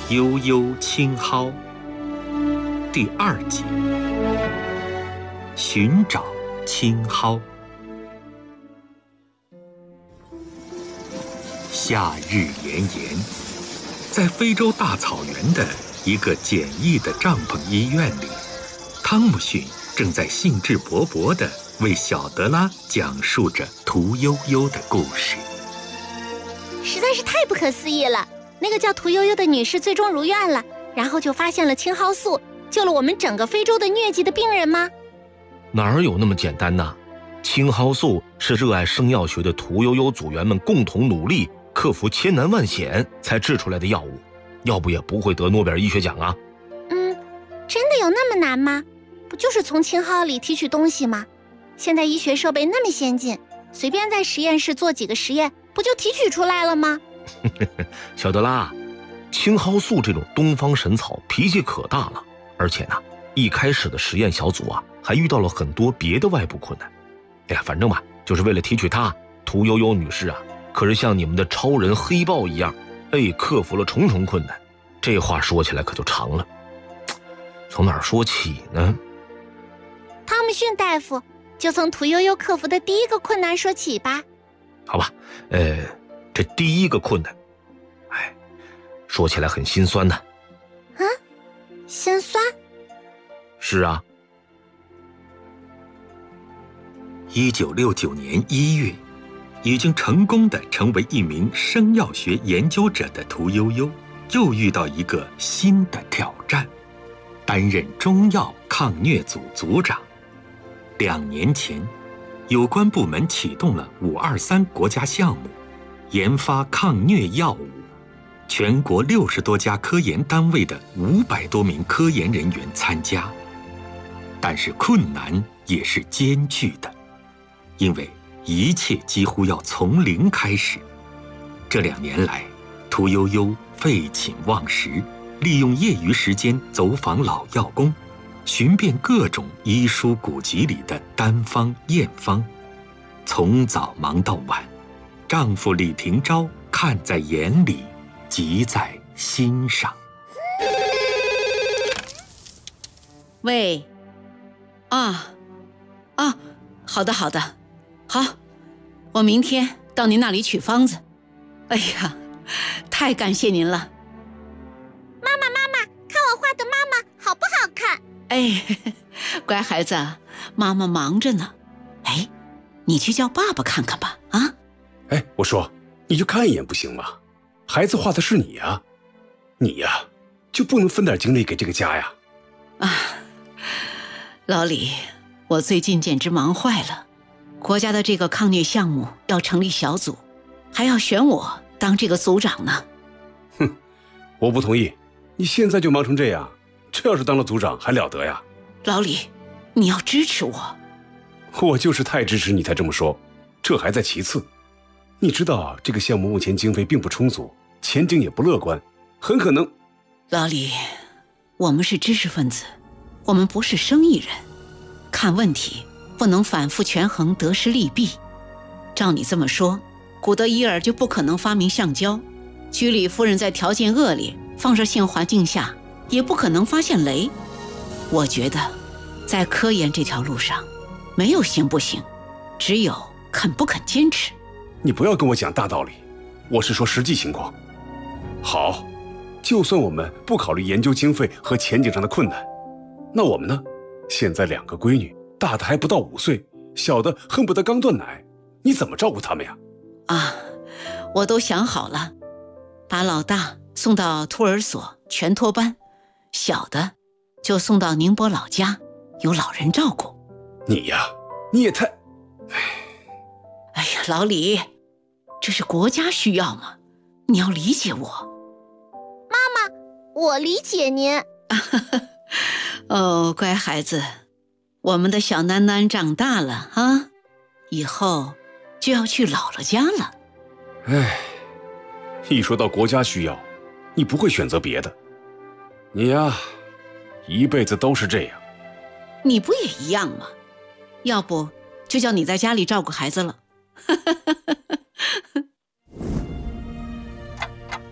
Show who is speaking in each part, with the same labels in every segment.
Speaker 1: 悠悠青蒿第2集，寻找青蒿。夏日炎炎，在非洲大草原的一个简易的帐篷医院里，汤姆逊正在兴致勃勃地为小德拉讲述着屠呦呦的故事。
Speaker 2: 实在是太不可思议了，那个叫屠呦呦的女士最终如愿了，然后就发现了青蒿素，救了我们整个非洲的疟疾的病人吗？
Speaker 3: 哪儿有那么简单呢？青蒿素是热爱生药学的屠呦呦组员们共同努力克服千难万险才制出来的药物，要不也不会得诺贝尔医学奖啊。
Speaker 2: 真的有那么难吗？不就是从青蒿里提取东西吗？现在医学设备那么先进，随便在实验室做几个实验，不就提取出来了吗？
Speaker 3: 小德拉，青蒿素这种东方神草脾气可大了，而且呢，一开始的实验小组还遇到了很多别的外部困难。反正吧，就是为了提取它，屠呦呦女士可是像你们的超人黑豹一样，克服了重重困难。这话说起来可就长了，从哪儿说起呢？
Speaker 2: 汤姆逊大夫，就从屠呦呦克服的第一个困难说起吧。
Speaker 3: 好吧，这第一个困难，说起来很心酸的。
Speaker 2: 心酸？
Speaker 3: 是啊。
Speaker 1: 1969年1月，已经成功地成为一名生药学研究者的屠呦呦，又遇到一个新的挑战，担任中药抗疟组组长。2年前，有关部门启动了523国家项目，研发抗疟药物。全国60多家科研单位的500多名科研人员参加，但是困难也是艰巨的，因为一切几乎要从零开始。这2年来，屠呦呦废寝忘食，利用业余时间走访老药工，寻遍各种医书古籍里的单方验方，从早忙到晚。丈夫李廷钊看在眼里，急在心上。
Speaker 4: 喂，好的，好，我明天到您那里取方子。哎呀，太感谢您了。
Speaker 2: 妈妈，看我画的妈妈好不好看？
Speaker 4: 乖孩子，妈妈忙着呢。你去叫爸爸看看吧。
Speaker 5: 我说，你就看一眼不行吗？孩子画的是你呀，你呀，就不能分点精力给这个家呀？
Speaker 4: 老李，我最近简直忙坏了。国家的这个抗疟项目要成立小组，还要选我当这个组长呢。
Speaker 5: 我不同意，你现在就忙成这样，这要是当了组长还了得呀？
Speaker 4: 老李，你要支持我。
Speaker 5: 我就是太支持你才这么说，这还在其次。你知道这个项目目前经费并不充足，前景也不乐观，很可能……
Speaker 4: 老李，我们是知识分子，我们不是生意人，看问题不能反复权衡得失利弊。照你这么说，古德伊尔就不可能发明橡胶，居里夫人在条件恶劣、放射性环境下也不可能发现镭。我觉得，在科研这条路上，没有行不行，只有肯不肯坚持。
Speaker 5: 你不要跟我讲大道理，我是说实际情况。好，就算我们不考虑研究经费和前景上的困难，那我们呢？现在2个闺女，大的还不到5岁，小的恨不得刚断奶，你怎么照顾他们呀？
Speaker 4: 我都想好了，把老大送到托儿所全托班，小的就送到宁波老家，有老人照顾。
Speaker 5: 你呀，你也太……
Speaker 4: 哎呀，老李，这是国家需要嘛，你要理解我。
Speaker 2: 妈妈，我理解您。
Speaker 4: 乖孩子，我们的小囡囡长大了以后就要去姥姥家了。
Speaker 5: 一说到国家需要，你不会选择别的。你呀，一辈子都是这样。
Speaker 4: 你不也一样吗？要不就叫你在家里照顾孩子了。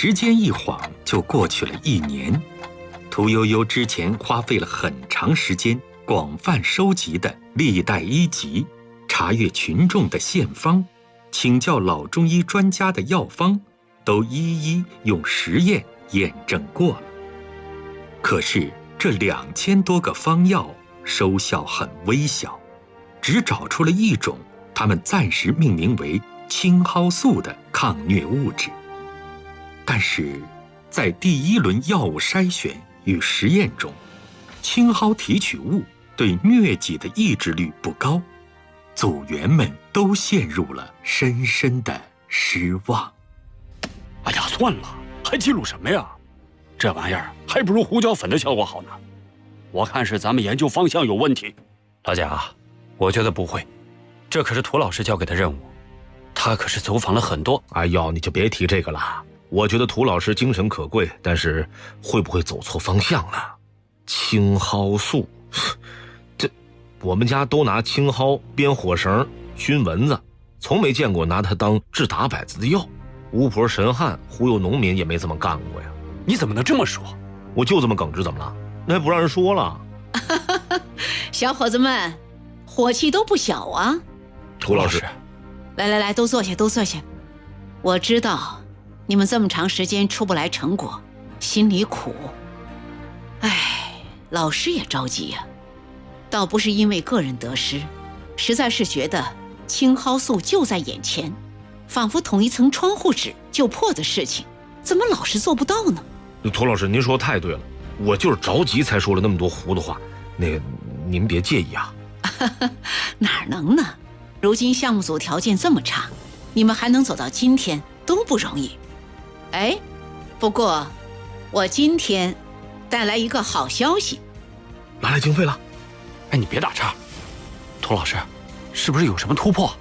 Speaker 1: 时间一晃就过去了1年。屠呦呦之前花费了很长时间广泛收集的历代医籍，查阅群众的献方，请教老中医专家的药方，都一一用实验验证过了。可是这2000多个方药收效很微小，只找出了一种他们暂时命名为青蒿素的抗疟物质。但是在第1轮药物筛选与实验中，青蒿提取物对疟疾的抑制率不高，组员们都陷入了深深的失望。
Speaker 5: 哎呀，算了，还记录什么呀？这玩意儿还不如胡椒粉的效果好呢。我看是咱们研究方向有问题。
Speaker 6: 老贾，我觉得不会，这可是涂老师交给的任务，他可是走访了很多。
Speaker 3: 哎呦，你就别提这个了。我觉得涂老师精神可贵，但是会不会走错方向呢？青蒿素，这我们家都拿青蒿编火绳熏蚊子，从没见过拿它当治打摆子的药。巫婆神汉忽悠农民也没这么干过呀。
Speaker 5: 你怎么能这么说？
Speaker 3: 我就这么耿直，怎么了？那还不让人说了？
Speaker 4: 小伙子们，火气都不小啊！
Speaker 3: 涂老师，
Speaker 4: 来，都坐下，都坐下。我知道你们这么长时间出不来成果，心里苦。哎，老师也着急呀，倒不是因为个人得失，实在是觉得青蒿素就在眼前，仿佛捅一层窗户纸就破的事情，怎么老是做不到呢？
Speaker 3: 涂老师，您说太对了，我就是着急才说了那么多糊涂话，您别介意啊。
Speaker 4: 哪能呢？如今项目组条件这么差，你们还能走到今天都不容易。哎，不过我今天带来一个好消息，
Speaker 3: 拿来经费了。
Speaker 5: 哎，你别打岔，涂老师，是不是有什么突破？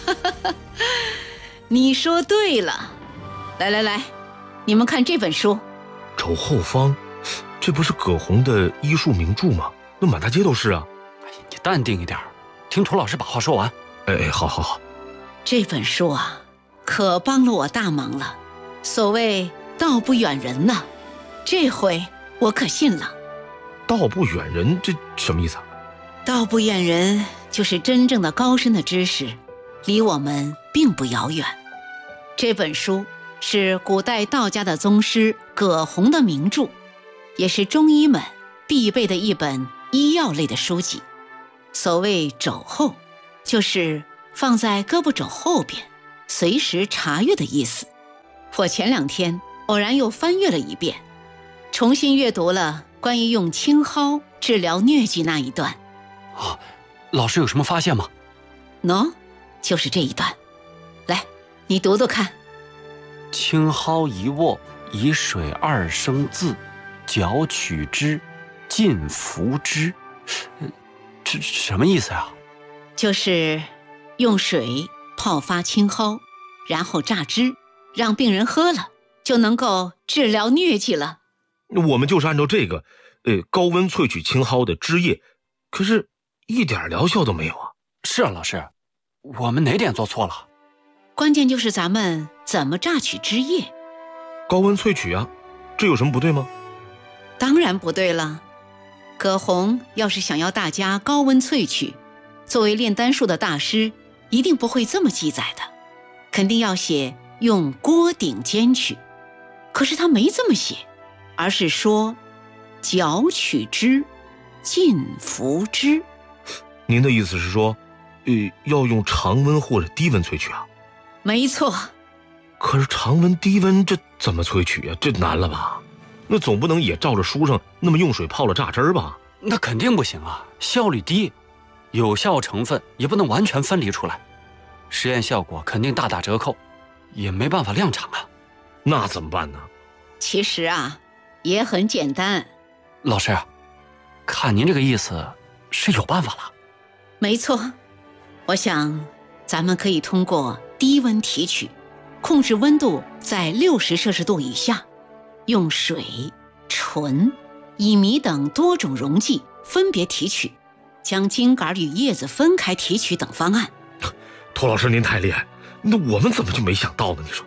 Speaker 4: 你说对了。来，你们看这本书。
Speaker 3: 肘后方，这不是葛洪的医术名著吗？那满大街都是啊。
Speaker 5: 哎，你淡定一点，听涂老师把话说完。
Speaker 3: 哎，好。
Speaker 4: 这本书啊，可帮了我大忙了。所谓道不远人呐，这回我可信了。
Speaker 3: 道不远人，这什么意思啊？
Speaker 4: 道不远人就是真正的高深的知识，离我们并不遥远。这本书是古代道家的宗师葛洪的名著，也是中医们必备的一本医药类的书籍。所谓肘后，就是放在胳膊肘后边，随时查阅的意思。我前2天偶然又翻阅了一遍，重新阅读了关于用青蒿治疗疟疾那一段。
Speaker 6: 哦，老师有什么发现吗？
Speaker 4: 就是这一段。来，你读读看。
Speaker 6: 青蒿一握，以水2升渍，绞取之，尽服之。这什么意思啊？
Speaker 4: 就是用水泡发青蒿，然后榨汁，让病人喝了，就能够治疗疟疾了。
Speaker 3: 我们就是按照这个，高温萃取青蒿的汁液，可是一点疗效都没有啊。
Speaker 6: 是啊，老师，我们哪点做错了？
Speaker 4: 关键就是咱们怎么榨取汁液。
Speaker 3: 高温萃取啊，这有什么不对吗？
Speaker 4: 当然不对了。葛洪要是想要大家高温萃取，作为炼丹术的大师，一定不会这么记载的，肯定要写用锅鼎煎取。可是他没这么写，而是说绞取之，尽服之。
Speaker 3: 您的意思是说，要用常温或者低温萃取啊？
Speaker 4: 没错。
Speaker 3: 可是常温低温这怎么萃取啊？这难了吧？那总不能也照着书上那么用水泡了榨汁吧？
Speaker 6: 那肯定不行啊，效率低，有效成分也不能完全分离出来，实验效果肯定大打折扣，也没办法量产啊。
Speaker 3: 那怎么办呢？
Speaker 4: 其实啊，也很简单。
Speaker 6: 老师，看您这个意思，是有办法了。
Speaker 4: 没错，我想咱们可以通过低温提取，控制温度在60摄氏度以下，用水、醇、乙醚等多种溶剂分别提取，将茎秆与叶子分开提取等方案。
Speaker 3: 涂老师您太厉害，那我们怎么就没想到呢？你说，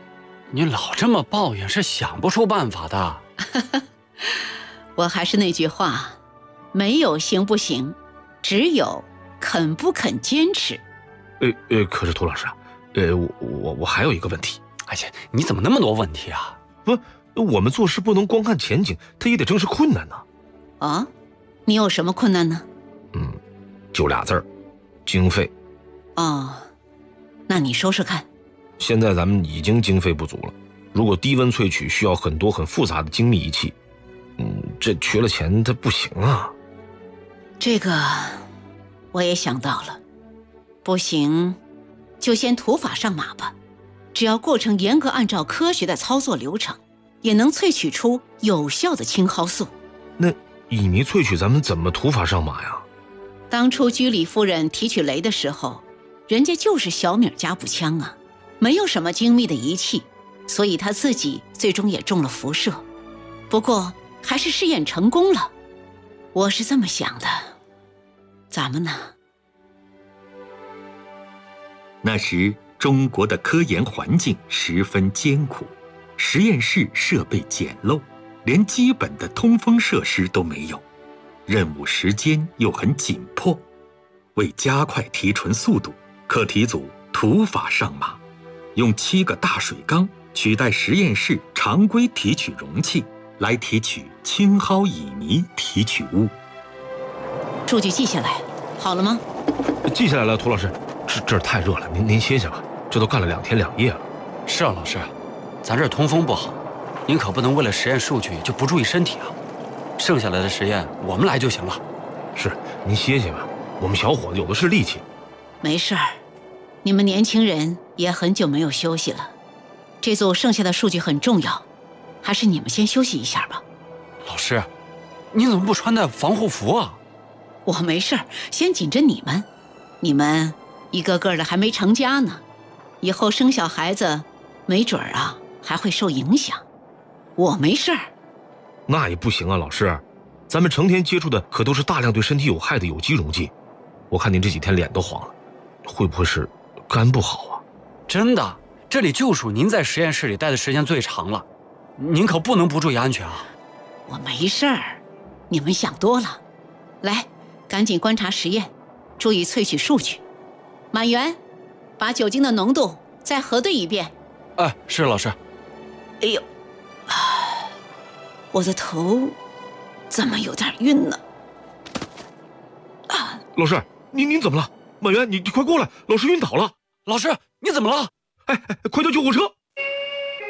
Speaker 6: 你老这么抱怨是想不出办法的。
Speaker 4: 我还是那句话，没有行不行，只有肯不肯坚持。
Speaker 3: 可是涂老师啊，我还有一个问题。
Speaker 6: 哎呀，你怎么那么多问题啊？
Speaker 3: 不，我们做事不能光看前景，它也得正视困难呢。
Speaker 4: 啊，你有什么困难呢？
Speaker 3: 就俩字儿，经费。
Speaker 4: 哦，那你说说看。
Speaker 3: 现在咱们已经经费不足了，如果低温萃取需要很多很复杂的精密仪器，这缺了钱它不行啊。
Speaker 4: 这个我也想到了，不行，就先土法上马吧。只要过程严格按照科学的操作流程，也能萃取出有效的青蒿素。
Speaker 3: 那乙醚萃取咱们怎么土法上马呀？
Speaker 4: 当初居里夫人提取镭的时候，人家就是小米加步枪啊，没有什么精密的仪器，所以他自己最终也中了辐射。不过还是试验成功了，我是这么想的。咱们呢？
Speaker 1: 那时中国的科研环境十分艰苦，实验室设备简陋，连基本的通风设施都没有，任务时间又很紧迫。为加快提纯速度，课题组土法上马，用7个大水缸取代实验室常规提取容器，来提取青蒿乙醚提取物。
Speaker 4: 数据记下来，好了吗？
Speaker 3: 记下来了，涂老师。这儿太热了，您歇歇吧，这都干了2天2夜了。
Speaker 6: 是啊，老师，咱这儿通风不好，您可不能为了实验数据就不注意身体啊。剩下来的实验我们来就行了。
Speaker 3: 是，您歇歇吧，我们小伙子有的是力气。
Speaker 4: 没事儿，你们年轻人也很久没有休息了，这组剩下的数据很重要，还是你们先休息一下吧。
Speaker 6: 老师，你怎么不穿戴防护服啊？
Speaker 4: 我没事儿，先紧着你们，你们一个个的还没成家呢，以后生小孩子，没准儿啊还会受影响。我没事儿。
Speaker 3: 那也不行啊，老师，咱们成天接触的可都是大量对身体有害的有机溶剂。我看您这几天脸都黄了，会不会是肝不好啊？
Speaker 6: 真的，这里就属您在实验室里待的时间最长了，您可不能不注意安全啊。
Speaker 4: 我没事儿，你们想多了。来，赶紧观察实验，注意萃取数据。满员，把酒精的浓度再核对一遍。
Speaker 6: 哎，是老师。
Speaker 4: 哎呦，我的头怎么有点晕呢？
Speaker 3: 老师，您怎么了？满员，你快过来，老师晕倒了。
Speaker 6: 老师，你怎么了？
Speaker 3: 哎，快叫救护车！